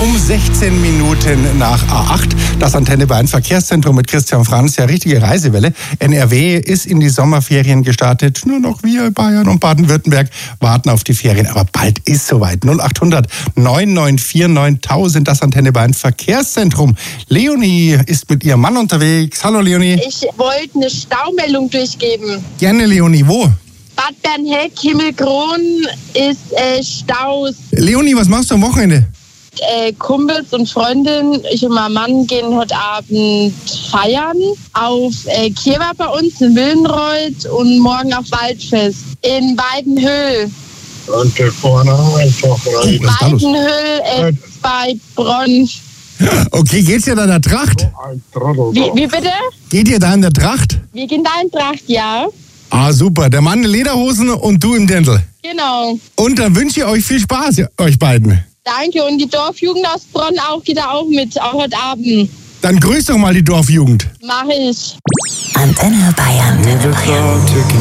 Um 16 Minuten nach A8. Das Antenne Bayern Verkehrszentrum mit Christian Franz. Ja, richtige Reisewelle. NRW ist in die Sommerferien gestartet. Nur noch wir, Bayern und Baden-Württemberg, warten auf die Ferien. Aber bald ist soweit. 0800 994 9000. Das Antenne Bayern Verkehrszentrum. Leonie ist mit ihrem Mann unterwegs. Hallo Leonie. Ich wollte eine Staumeldung durchgeben. Gerne Leonie. Wo? Bad Bernheck, Himmelkron ist Staus. Leonie, was machst du am Wochenende? Kumpels und Freundinnen, ich und mein Mann gehen heute Abend feiern auf Kiewa bei uns in Wildenreuth und morgen auf Waldfest in Weidenhöhl. Und vorne einfach rein. Weidenhöhl bei Bronn. Okay, geht's dir da in der Tracht? Wie bitte? Geht ihr da in der Tracht? Wir gehen da in Tracht, ja. Ah, super. Der Mann in Lederhosen und du im Dirndl. Genau. Und dann wünsche ich euch viel Spaß, euch beiden. Danke. Und die Dorfjugend aus Bronn geht da auch mit, auch heute Abend. Dann grüß doch mal die Dorfjugend. Mach ich. Antenne Bayern.